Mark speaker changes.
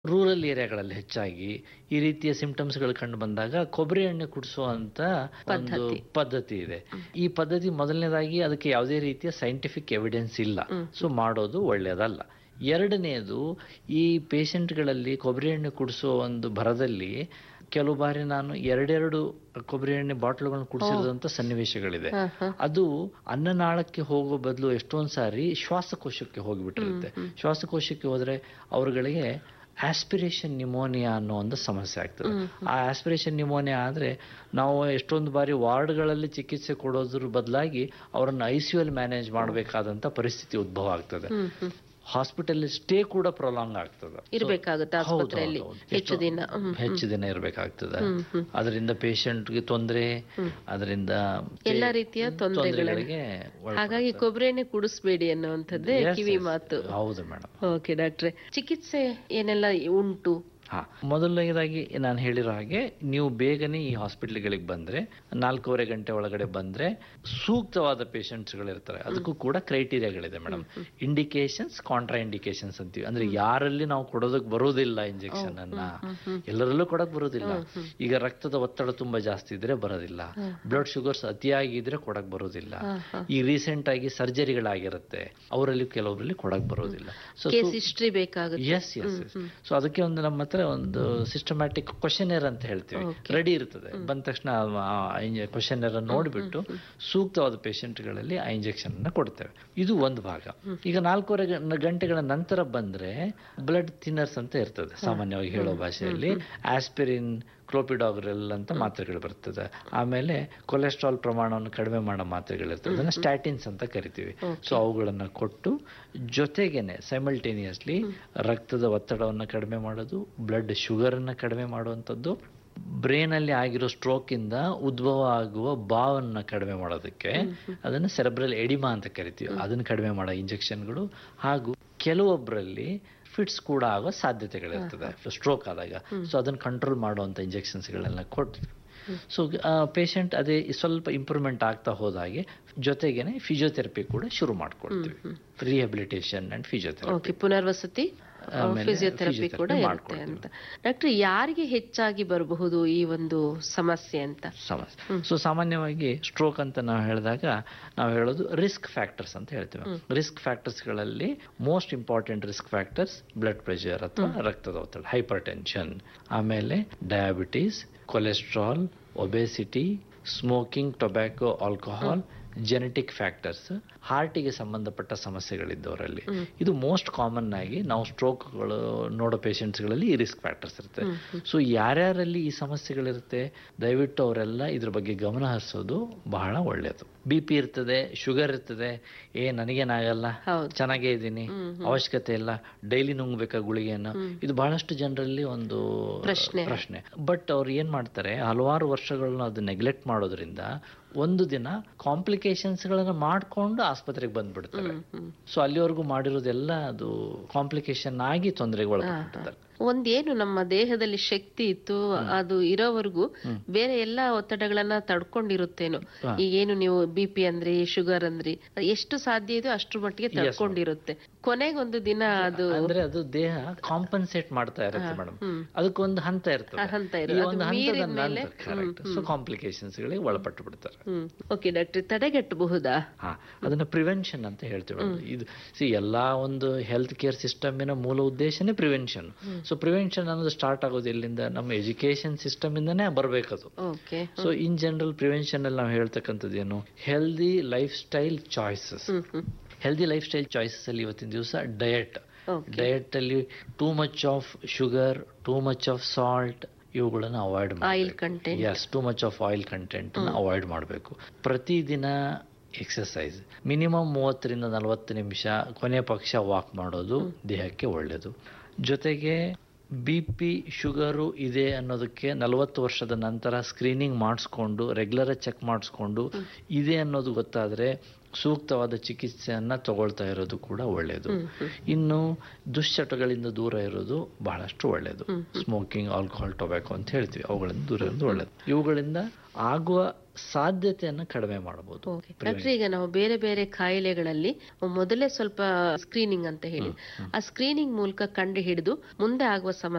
Speaker 1: Rural ಏರಿಯಾಗಳಲ್ಲಿ ಹೆಚ್ಚಾಗಿ ಈ ರೀತಿಯ ಸಿಂಪ್ಟಮ್ಸ್ಗಳು ಕಂಡು ಬಂದಾಗ ಕೊಬ್ಬರಿ ಎಣ್ಣೆ ಕುಡಿಸುವಂತ ಒಂದು ಪದ್ಧತಿ ಇದೆ. ಈ ಪದ್ಧತಿ ಮೊದಲನೇದಾಗಿ ಅದಕ್ಕೆ ಯಾವುದೇ ರೀತಿಯ ಸೈಂಟಿಫಿಕ್ ಎವಿಡೆನ್ಸ್ ಇಲ್ಲ, ಸೊ ಮಾಡೋದು ಒಳ್ಳೆಯದಲ್ಲ. ಎರಡನೆಯದು, ಈ ಪೇಷಂಟ್ಗಳಲ್ಲಿ ಕೊಬ್ಬರಿ ಎಣ್ಣೆ ಕುಡಿಸುವ ಒಂದು ಭರದಲ್ಲಿ ಕೆಲವು ಬಾರಿ ನಾನು ಎರಡೆರಡು ಕೊಬ್ಬರಿ ಎಣ್ಣೆ ಬಾಟ್ಲುಗಳನ್ನು ಕುಡಿಸಿರೋದಂತ ಸನ್ನಿವೇಶಗಳಿದೆ. ಅದು ಅನ್ನನಾಳಕ್ಕೆ ಹೋಗೋ ಬದಲು ಎಷ್ಟೊಂದು ಸಾರಿ ಶ್ವಾಸಕೋಶಕ್ಕೆ ಹೋಗಿಬಿಟ್ಟಿರುತ್ತೆ. ಶ್ವಾಸಕೋಶಕ್ಕೆ ಹೋದ್ರೆ ಅವರುಗಳಿಗೆ ಆಸ್ಪಿರೇಷನ್ ನ್ಯೂಮೋನಿಯಾ ಅನ್ನೋ ಒಂದು ಸಮಸ್ಯೆ ಆಗ್ತದೆ. ಆ ಆಸ್ಪಿರೇಷನ್ ನ್ಯೂಮೋನಿಯಾ ಆದ್ರೆ ನಾವು ಎಷ್ಟೊಂದು ಬಾರಿ ವಾರ್ಡ್ಗಳಲ್ಲಿ ಚಿಕಿತ್ಸೆ ಕೊಡೋದ್ರ ಬದಲಾಗಿ ಅವರನ್ನು ICU ಮ್ಯಾನೇಜ್ ಮಾಡಬೇಕಾದಂತ ಪರಿಸ್ಥಿತಿ ಉದ್ಭವ ಆಗ್ತದೆ. ಹಾಸ್ಪಿಟಲ್ ಸ್ಟೇ ಕೂಡ ಪ್ರೊಲಾಂಗ್ ಆಗ್ತದೆ, ಹೆಚ್ಚು ದಿನ ಇರಬೇಕಾಗ್ತದೆ. ಅದರಿಂದ ಪೇಷಂಟ್ಗೆ ತೊಂದರೆ, ಅದರಿಂದ
Speaker 2: ಎಲ್ಲ ರೀತಿಯ ತೊಂದರೆಗಳಿಗೆ. ಹಾಗಾಗಿ ಕೊಬ್ಬರಿ ಎಣ್ಣೆ ಕುಡಿಸ್ಬೇಡಿ ಅನ್ನುವಂಥದ್ದೇ ಕಿವಿ ಮಾತು.
Speaker 1: ಹೌದು ಮೇಡಮ್.
Speaker 2: ಓಕೆ ಡಾಕ್ಟ್ರೆ, ಚಿಕಿತ್ಸೆ ಏನೆಲ್ಲ ಉಂಟು?
Speaker 1: ಮೊದಲನೇದಾಗಿ ನಾನು ಹೇಳಿರೋ ಹಾಗೆ ನೀವು ಬೇಗನೆ ಈ ಹಾಸ್ಪಿಟಲ್ಗಳಿಗೆ ಬಂದ್ರೆ 4.5 ಗಂಟೆ ಒಳಗಡೆ ಬಂದ್ರೆ ಸೂಕ್ತವಾದ ಪೇಷಂಟ್ಸ್ಗಳಿರ್ತಾರೆ. ಅದಕ್ಕೂ ಕೂಡ ಕ್ರೈಟೀರಿಯಾಗಳಿದೆ ಮೇಡಮ್. ಇಂಡಿಕೇಶನ್ಸ್, ಕಾಂಟ್ರಾ ಇಂಡಿಕೇಶನ್ಸ್ ಅಂತೀವಿ. ಅಂದ್ರೆ ಯಾರಲ್ಲಿ ನಾವು ಕೊಡೋದಕ್ಕೆ ಬರೋದಿಲ್ಲ ಇಂಜೆಕ್ಷನ್ ಅನ್ನ, ಎಲ್ಲರಲ್ಲೂ ಕೊಡಕ್ ಬರೋದಿಲ್ಲ. ಈಗ ರಕ್ತದ ಒತ್ತಡ ತುಂಬಾ ಜಾಸ್ತಿ ಇದ್ರೆ ಬರೋದಿಲ್ಲ, ಬ್ಲಡ್ ಶುಗರ್ಸ್ ಅತಿಯಾಗಿದ್ರೆ ಕೊಡಕ್ ಬರೋದಿಲ್ಲ, ಈ ರೀಸೆಂಟ್ ಆಗಿ ಸರ್ಜರಿಗಳಾಗಿರುತ್ತೆ ಅವರಲ್ಲಿ ಕೆಲವರಲ್ಲಿ ಕೊಡಕ್ ಬರೋದಿಲ್ಲ.
Speaker 2: ಹಿಸ್ಟ್ರಿ ಬೇಕಾಗುತ್ತೆ.
Speaker 1: S S S. ಸೊ ಅದಕ್ಕೆ ಒಂದು ನಮ್ಮ ಹತ್ರ ಒಂದು ಸಿಸ್ಟಮ್ಯಾಟಿಕ್ ಕ್ವಶನೇರ್ ಅಂತ ಹೇಳ್ತೀವಿ, ರೆಡಿ ಇರ್ತದೆ. ಬಂದ ತಕ್ಷಣ ಕ್ವಶನೇರ್ ನೋಡಿಬಿಟ್ಟು ಸೂಕ್ತವಾದ ಪೇಷಂಟ್ಗಳಲ್ಲಿ ಆ ಇಂಜೆಕ್ಷನ್ ಅನ್ನ ಕೊಡ್ತೇವೆ. ಇದು ಒಂದು ಭಾಗ. ಈಗ 4.5 ಗಂಟೆಗಳ ನಂತರ ಬಂದ್ರೆ ಬ್ಲಡ್ ಥಿನ್ನರ್ಸ್ ಅಂತ ಇರ್ತದೆ, ಸಾಮಾನ್ಯವಾಗಿ ಹೇಳೋ ಭಾಷೆಯಲ್ಲಿ. ಆಸ್ಪಿರಿನ್, ಕ್ಲೋಪಿಡಾಗ್ರೆಲ್ ಅಂತ ಮಾತ್ರೆಗಳು ಬರ್ತದೆ. ಆಮೇಲೆ ಕೊಲೆಸ್ಟ್ರಾಲ್ ಪ್ರಮಾಣವನ್ನು ಕಡಿಮೆ ಮಾಡೋ ಮಾತ್ರೆಗಳಿರ್ತದೆ, ಅದನ್ನ ಸ್ಟ್ಯಾಟಿನ್ಸ್ ಅಂತ ಕರಿತೀವಿ. ಸೊ ಅವುಗಳನ್ನ ಕೊಟ್ಟು ಜೊತೆಗೇನೆ ಸೈಮಲ್ಟೇನಿಯಸ್ಲಿ ರಕ್ತದ ಒತ್ತಡವನ್ನು ಕಡಿಮೆ ಮಾಡೋದು, ಬ್ಲಡ್ ಶುಗರ್ ಅನ್ನ ಕಡಿಮೆ ಮಾಡುವಂಥದ್ದು, ಬ್ರೈನ್ ಅಲ್ಲಿ ಆಗಿರೋ ಸ್ಟ್ರೋಕ್ ಇಂದ ಉದ್ಭವ ಆಗುವ ಬಾವನ್ನ ಕಡಿಮೆ ಮಾಡೋದಕ್ಕೆ ಅದನ್ನ ಸೆರೆಬ್ರಲ್ ಎಡಿಮಾ ಅಂತ ಕರಿತೀವಿ, ಅದನ್ನ ಕಡಿಮೆ ಮಾಡೋ ಇಂಜೆಕ್ಷನ್ಗಳು, ಹಾಗೂ ಕೆಲವೊಬ್ಬರಲ್ಲಿ ಫಿಟ್ಸ್ ಕೂಡ ಆಗೋ ಸಾಧ್ಯತೆಗಳಿರ್ತದೆ ಸ್ಟ್ರೋಕ್ ಆದಾಗ. ಸೊ ಅದನ್ನ ಕಂಟ್ರೋಲ್ ಮಾಡುವಂತ ಇಂಜೆಕ್ಷನ್ಸ್ಗಳನ್ನ ಕೊಟ್ಟು ಸೊ ಪೇಷಂಟ್ ಅದೇ ಸ್ವಲ್ಪ ಇಂಪ್ರೂವ್ಮೆಂಟ್ ಆಗ್ತಾ ಹೋದಾಗೆ ಜೊತೆಗೇನೆ ಫಿಸಿಯೋಥೆರಪಿ ಕೂಡ ಶುರು ಮಾಡ್ಕೊಳ್ತೀವಿ. ರಿಹ್ಯಾಬಿಲಿಟೇಷನ್ ಅಂಡ್ ಫಿಸಿಯೋಥೆರಪಿ,
Speaker 2: ಪುನರ್ವಸತಿ, ಫಿಸಿಯೋಥೆರಪಿ ಕೂಡ ಇರುತ್ತೆ ಅಂತ. ಡಾಕ್ಟರ್, ಯಾರಿಗೆ ಹೆಚ್ಚಾಗಿ ಬರಬಹುದು ಈ ಒಂದು ಸಮಸ್ಯೆ ಅಂತ?
Speaker 1: ಸೊ ಸಾಮಾನ್ಯವಾಗಿ ಸ್ಟ್ರೋಕ್ ಅಂತ ನಾವು ಹೇಳಿದಾಗ ನಾವು ಹೇಳೋದು ರಿಸ್ಕ್ ಫ್ಯಾಕ್ಟರ್ಸ್ ಅಂತ ಹೇಳ್ತೀವಿ. Risk ಫ್ಯಾಕ್ಟರ್ಸ್ಗಳಲ್ಲಿ most important risk factors blood pressure ಅಥವಾ ರಕ್ತದ ಒತ್ತಡ, ಹೈಪರ್ ಟೆನ್ಷನ್, ಆಮೇಲೆ diabetes, cholesterol, obesity, smoking, tobacco, alcohol, genetic factors, ಹಾರ್ಟಿಗೆ ಸಂಬಂಧಪಟ್ಟ ಸಮಸ್ಯೆಗಳಿದ್ದವರಲ್ಲಿ. ಇದು ಮೋಸ್ಟ್ ಕಾಮನ್ ಆಗಿ ನಾವು ಸ್ಟ್ರೋಕ್ಗಳು ನೋಡೋ ಪೇಷಂಟ್ಸ್ಗಳಲ್ಲಿ ಈ ರಿಸ್ಕ್ ಫ್ಯಾಕ್ಟರ್ಸ್ ಇರುತ್ತೆ. ಸೊ ಯಾರ್ಯಾರಲ್ಲಿ ಈ ಸಮಸ್ಯೆಗಳಿರುತ್ತೆ ದಯವಿಟ್ಟು ಅವರೆಲ್ಲ ಇದ್ರ ಬಗ್ಗೆ ಗಮನ ಹರಿಸೋದು ಬಹಳ ಒಳ್ಳೆಯದು. BP ಇರ್ತದೆ, ಶುಗರ್ ಇರ್ತದೆ, ನನಗೇನಾಗಲ್ಲ, ಚೆನ್ನಾಗೇ ಇದ್ದೀನಿ, ಅವಶ್ಯಕತೆ ಇಲ್ಲ, ಡೈಲಿ ನುಂಗ್ಬೇಕಾ ಗುಳಿಗೆಯನ್ನು, ಇದು ಬಹಳಷ್ಟು ಜನರಲ್ಲಿ ಒಂದು ಪ್ರಶ್ನೆ. ಬಟ್ ಅವ್ರು ಏನ್ ಮಾಡ್ತಾರೆ, ಹಲವಾರು ವರ್ಷಗಳನ್ನ ಅದು ನೆಗ್ಲೆಕ್ಟ್ ಮಾಡೋದ್ರಿಂದ ಒಂದು ದಿನ ಕಾಂಪ್ಲಿಕೇಶನ್ಸ್ ಗಳನ್ನ ಮಾಡ್ಕೊಂಡು ಆಸ್ಪತ್ರೆಗೆ ಬಂದ್ಬಿಡ್ತಾರೆ. ಸೊ ಅಲ್ಲಿವರೆಗೂ ಮಾಡಿರೋದೆಲ್ಲ ಅದು ಕಾಂಪ್ಲಿಕೇಶನ್ ಆಗಿ ತೊಂದರೆಗೆ ಒಳಗಾಗ್ಬಿಡ್ತಾರೆ.
Speaker 2: ಒಂದೇನು ನಮ್ಮ ದೇಹದಲ್ಲಿ ಶಕ್ತಿ ಇತ್ತು, ಅದು ಇರೋವರೆಗೂ ಬೇರೆ ಎಲ್ಲಾ ಒತ್ತಡಗಳನ್ನ ತಡ್ಕೊಂಡಿರುತ್ತೇನೋ. ಈಗೇನು ನೀವು BP ಅಂದ್ರಿ, ಶುಗರ್ ಅಂದ್ರಿ, ಎಷ್ಟು ಸಾಧ್ಯ ಇದೆಯೋ ಅಷ್ಟ್ರ ಮಟ್ಟಿಗೆ ತಡ್ಕೊಂಡಿರುತ್ತೆ. ಕೊನೆಗೊಂದು ದಿನ ಅದು
Speaker 1: ಅಂದ್ರೆ ಅದು ದೇಹ ಕಾಂಪನ್ಸೇಟ್ ಮಾಡ್ತಾ ಇರುತ್ತೆ ಮೇಡಮ್. ಅದಕ್ಕೊಂದು ಹಂತ ಇರ್ತದೆ, ಸೊ ಕಾಂಪ್ಲಿಕೇಶನ್ಸ್ ಗಳಿಗೆ ಒಳಪಟ್ಟು ಬಿಡ್ತಾರೆ.
Speaker 2: Okay doctor, ತಡೆಗಟ್ಟಬಹುದಾ?
Speaker 1: ಅದನ್ನ ಪ್ರಿವೆನ್ಷನ್ ಅಂತ ಹೇಳ್ತೀವಿ. ಇದು ಎಲ್ಲಾ ಒಂದು ಹೆಲ್ತ್ ಕೇರ್ ಸಿಸ್ಟಮಿನ ಮೂಲ ಉದ್ದೇಶನೇ ಪ್ರಿವೆನ್ಷನ್. ಸೊ ಪ್ರಿವೆನ್ಷನ್ ಅನ್ನೋದು ಸ್ಟಾರ್ಟ್ ಆಗೋದು ಎಲ್ಲಿಂದ? ನಮ್ಮ education system ಇಂದಾನೇ ಬರ್ಬೇಕದು. So in general prevention ಅಲ್ಲಿ ನಾವು ಹೇಳ್ತಕ್ಕಂಥದ್ದು ಏನು? Healthy life style choices. Healthy life style choices ಅಲ್ಲಿ ಇವತ್ತಿನ ದಿವಸ ಡಯಟ್ ಅಲ್ಲಿ too much of sugar, too much of salt ಇವುಗಳನ್ನ ಅವಾಯ್ಡ್ ಮಾಡಬೇಕು. Too much of oil content avoid ಮಾಡಬೇಕು. ಪ್ರತಿದಿನ ಎಕ್ಸರ್ಸೈಸ್ ಮಿನಿಮಮ್ 30ರಿಂದ 40 ನಿಮಿಷ, ಕೊನೆ ಪಕ್ಷ ವಾಕ್ ಮಾಡೋದು ದೇಹಕ್ಕೆ ಒಳ್ಳೆಯದು. ಜೊತೆಗೆ BP, ಶುಗರು ಇದೆ ಅನ್ನೋದಕ್ಕೆ 40 ವರ್ಷದ ನಂತರ ಸ್ಕ್ರೀನಿಂಗ್ ಮಾಡಿಸ್ಕೊಂಡು ರೆಗ್ಯುಲರ್ ಚೆಕ್ ಮಾಡಿಸ್ಕೊಂಡು ಇದೆ ಅನ್ನೋದು ಗೊತ್ತಾದ್ರೆ ಸೂಕ್ತವಾದ ಚಿಕಿತ್ಸೆಯನ್ನ ತಗೊಳ್ತಾ ಇರೋದು ಕೂಡ ಒಳ್ಳೆಯದು. ಇನ್ನು ದುಶ್ಚಟಗಳಿಂದ ದೂರ ಇರೋದು ಬಹಳಷ್ಟು ಒಳ್ಳೆಯದು. ಸ್ಮೋಕಿಂಗ್, ಆಲ್ಕೋಹಾಲ್, ಟೊಬ್ಯಾಕೊ ಅಂತ ಹೇಳ್ತೀವಿ, ಅವುಗಳಿಂದ ದೂರ ಇರೋದು ಒಳ್ಳೆಯದು. ಇವುಗಳಿಂದ ಆಗುವ ಸಾಧ್ಯತೆಯನ್ನು ಕಡಿಮೆ ಮಾಡಬಹುದು.
Speaker 2: ಡಾಕ್ಟರ್, ಈಗ ನಾವು ಬೇರೆ ಬೇರೆ ಕಾಯಿಲೆಗಳಲ್ಲಿ ಮೊದಲೇ ಸ್ವಲ್ಪ ಸ್ಕ್ರೀನಿಂಗ್ ಅಂತ ಹೇಳಿ, ಆ ಸ್ಕ್ರೀನಿಂಗ್ ಮೂಲಕ ಕಂಡು ಹಿಡಿದು ಮುಂದೆ ಆಗುವ ಸಮಸ್ಯೆ